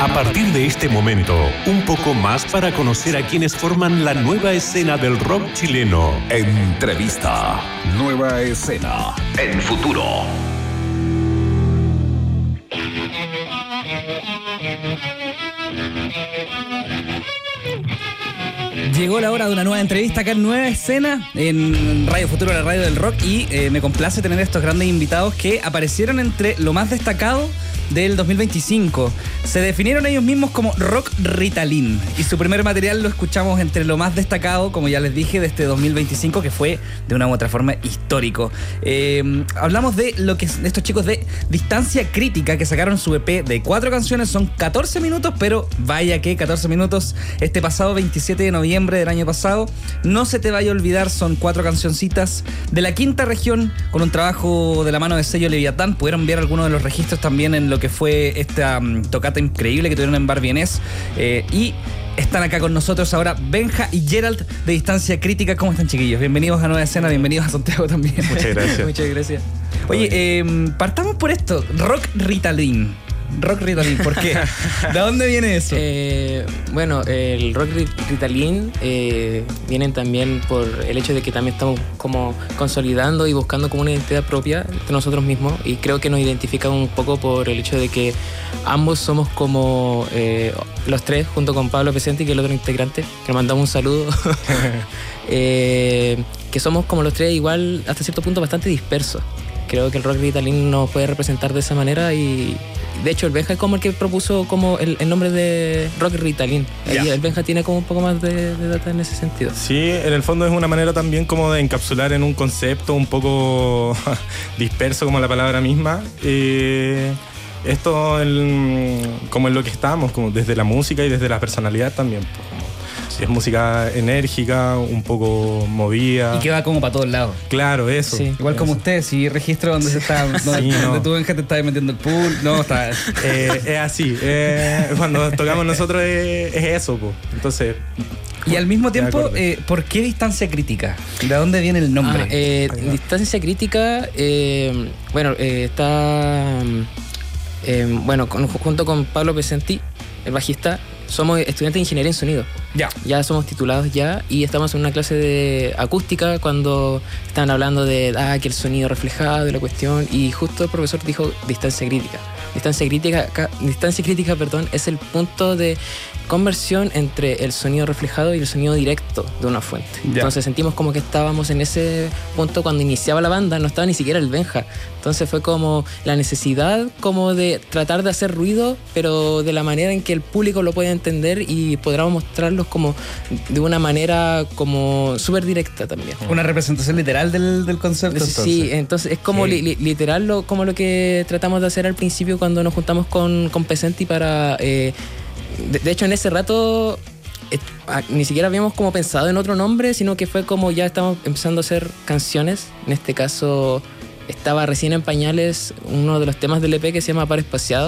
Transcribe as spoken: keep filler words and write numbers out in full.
A partir de este momento, un poco más para conocer a quienes forman la nueva escena del rock chileno. Entrevista. Nueva escena. En Futuro. Llegó la hora de una nueva entrevista acá en Nueva Escena, en Radio Futuro, la radio del rock, y eh, me complace tener estos grandes invitados que aparecieron entre lo más destacado del dos mil veinticinco. Se definieron ellos mismos como Rock Ritalin, y su primer material lo escuchamos entre lo más destacado, como ya les dije, de este dos mil veinticinco, que fue de una u otra forma histórico. Eh, hablamos de lo que de estos chicos de Distancia Crítica, que sacaron su E P de cuatro canciones, son catorce minutos, pero vaya que catorce minutos este pasado veintisiete de noviembre del año pasado. No se te vaya a olvidar, son cuatro cancioncitas de la quinta región, con un trabajo de la mano de sello Leviatán. Pudieron ver algunos de los registros también en lo que fue esta um, tocata increíble que tuvieron en Bar Vienés, eh, y están acá con nosotros ahora Benja y Gerald de Distancia Crítica. ¿Cómo están, chiquillos? Bienvenidos a Nueva Escena, bienvenidos a Santiago también. Muchas gracias. Muchas gracias. Oye, eh, partamos por esto, Rock Ritalin. Rock Ritalin, ¿por qué? ¿De dónde viene eso? Eh, bueno, el Rock Ritalin eh, vienen también por el hecho de que también estamos como consolidando y buscando como una identidad propia de nosotros mismos, y creo que nos identifica un poco por el hecho de que ambos somos como eh, los tres, junto con Pablo Pesenti, que es el otro integrante, que le mandamos un saludo, eh, que somos como los tres igual hasta cierto punto bastante dispersos. Creo que el Rock Ritalin nos puede representar de esa manera, y de hecho el Benja es como el que propuso como el, el nombre de Rock Ritalin. Ahí el Benja tiene como un poco más de, de data en ese sentido. Sí, en el fondo es una manera también como de encapsular en un concepto un poco disperso, como la palabra misma. Eh, esto el, como en lo que estamos, como desde la música y desde la personalidad también. Pues, como, es música enérgica, un poco movida. Y que va como para todos lados. Claro, eso. Sí. Igual eso. Como usted, si registro donde se está, donde, sí, no. donde tú, Benja, te estás metiendo el pool. No, está. Eh, es así. Eh, cuando tocamos nosotros es, es eso, pues. Entonces. Y al mismo tiempo, eh, ¿por qué Distancia Crítica? ¿De dónde viene el nombre? Ah, eh, Distancia Crítica, eh, bueno, eh, está. Eh, bueno, con, junto con Pablo Pesenti, el bajista. Somos estudiantes de ingeniería en sonido. Ya. Ya somos titulados ya, y estamos en una clase de acústica cuando estaban hablando de ah, que el sonido reflejado de la cuestión, y justo el profesor dijo distancia crítica. Distancia crítica, distancia crítica, perdón, es el punto de conversión entre el sonido reflejado y el sonido directo de una fuente. Ya. Entonces sentimos como que estábamos en ese punto cuando iniciaba la banda, no estaba ni siquiera el Benja. Entonces fue como la necesidad como de tratar de hacer ruido, pero de la manera en que el público lo puede entender y podamos mostrarlos como de una manera como súper directa también. Una representación literal del, del concepto. Entonces. Sí, entonces es como sí. li, literal lo, como lo que tratamos de hacer al principio cuando nos juntamos con, con Pesenti para... Eh, de, de hecho, en ese rato eh, ni siquiera habíamos como pensado en otro nombre, sino que fue como ya estamos empezando a hacer canciones. En este caso estaba recién en pañales uno de los temas del E P que se llama Par Espaciado.